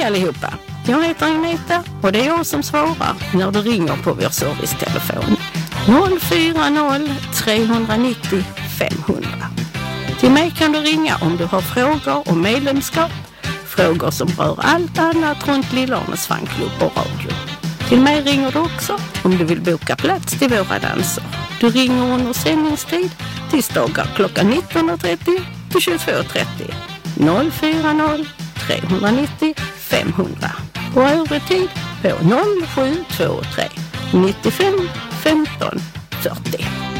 allihopa, jag heter Agneta och det är jag som svarar när du ringer på vår servicetelefon 040 390 500. Till mig kan du ringa om du har frågor om medlemskap, frågor som rör allt annat runt Lillörnes fanklubb och radio. Till mig ringer du också om du vill boka plats till våra danser. Du ringer under sändningstid tisdagar klockan 19.30 till 22.30 040 390 500 och övrig tid på 0723 95 15 40.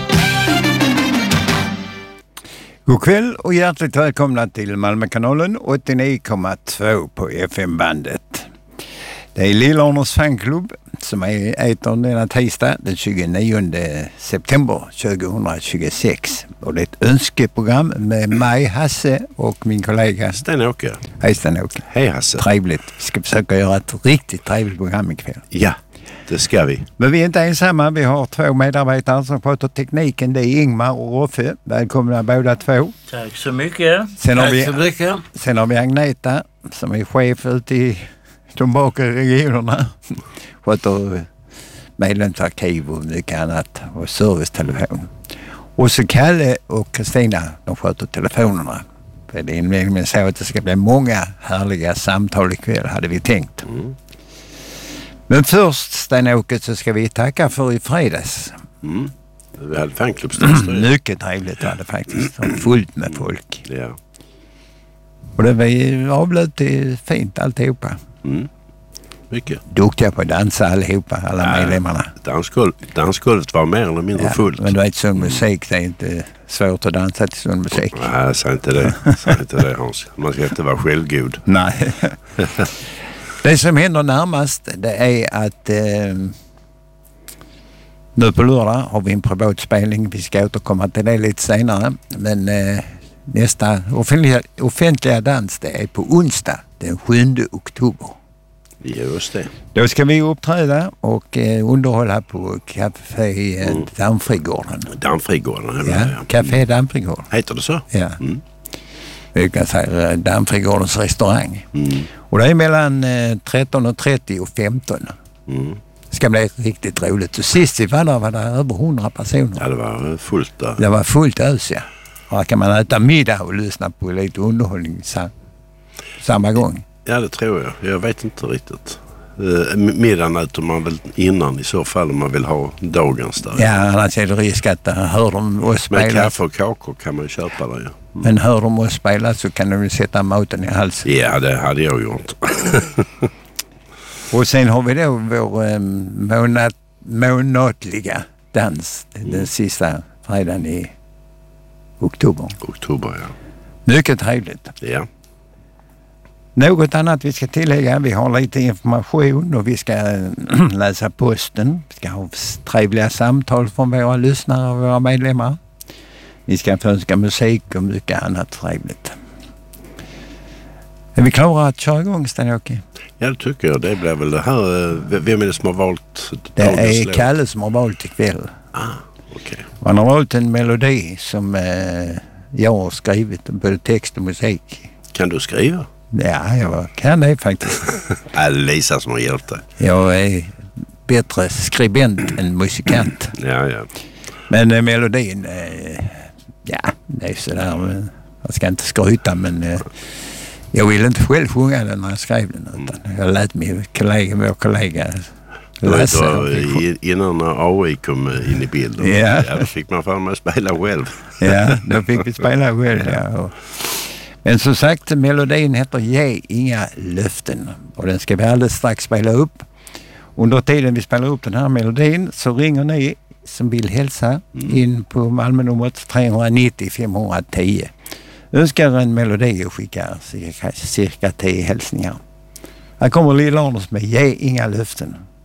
God kväll och hjärtligt välkomna till Malmökanalen 89,2 på FM-bandet. Det är Lillörnes fanklubb som äter denna tisdag den 29 september 2026. Och det är ett önskeprogram med mig, Hasse, och min kollega Sten-Åke. Hej Sten-Åke. Hej Hasse. Trevligt. Vi ska försöka göra ett riktigt trevligt program ikväll. Ja, det ska vi. Men vi är inte ensamma. Vi har två medarbetare som sköter tekniken. Det är Ingmar och Roffe. Välkomna båda två. Tack så mycket. Sen har vi Agneta som är chef ute i de bakre regionerna. Sköter medlemsarkiv och mycket annat och servicetelefon. Och så Kalle och Kristina, de sköter telefonerna. För det är nämligen så att det ska bli många härliga samtal ikväll, hade vi tänkt. Mm. Men först, Sten-Åke, så ska vi tacka för i fredags. Mm. Vi hade fanklubbsdagar. Mycket trevligt var det faktiskt. Fullt med folk. Ja. Och det var avlöt fint alltihopa. Mm. Mycket. Duktiga på att dansa allihopa, alla medlemmarna. Dansgolvet var mer eller mindre fullt. Men du vet, sån musik, det är inte svårt att dansa till sån musik. Nej, säg inte det Hans. Man ska inte vara självgod. Nej. Det som händer närmast, det är att nu på lördag har vi en privatspelning. Vi ska återkomma till det lite senare. Men nästa offentliga dans, det är på onsdag den 7 oktober. Just det. Då ska vi uppträda och underhålla på Café Dammfrigården. Dammfrigården? Ja, Café Dammfrigården. Heter det så? Ja. Mm. Vi kan säga Dammfrigårdens restaurang. Mm. Och det är mellan 13.30 och 15. Mm. Det ska bli riktigt roligt. Och sist vi var det över 100 personer. Ja, det var fullt där. Det var fullt ös, ja. Och här kan man äta middag och lyssna på lite underhållning samma gång. Ja, det tror jag. Jag vet inte riktigt. Middagen äter man väl innan i så fall om man vill ha dagens där. Ja, annars är det risk att hör de oss spela. Men kaffe och kakor kan man köpa där, ja. Men hör de oss spela så kan de sätta maten i halsen. Ja, det hade jag gjort. Och sen har vi då vår månatliga dans. Den sista fredagen i oktober. Oktober, ja. Mycket trevligt. Ja. Något annat vi ska tillägga. Vi har lite information och vi ska läsa posten. Vi ska ha trevliga samtal från våra lyssnare och våra medlemmar. Vi ska önska musik och mycket annat trevligt. Är vi klara att köra igång, Sten-Åke? Ja, det tycker jag. Det blir väl det här. Vem är det som har valt det är Kalle som har valt ikväll. Okej. Han har valt en melodi som jag har skrivit, både text och musik. Kan du skriva? Ja, jag kan det faktiskt. Det är Lisa som har hjälpt dig. Jag är bättre skribent än musikant. Ja. Men melodin, det är sådär. Jag ska inte skryta, men jag ville inte själv sjunga den när jag skrev den. Utan jag lät vår kollega läsa. Innan AI kom in i bilden. Ja. Då fick man för mig att spela själv. Ja, då fick vi spela själv, ja. Men som sagt, melodin heter Ge inga löften. Och den ska vi alldeles strax spela upp. Under tiden vi spelar upp den här melodin så ringer ni som vill hälsa in på Malmönumret 390 510. Önskar en melodi och skickar cirka 10 hälsningar. Här kommer Lillörnes med Ge inga löften.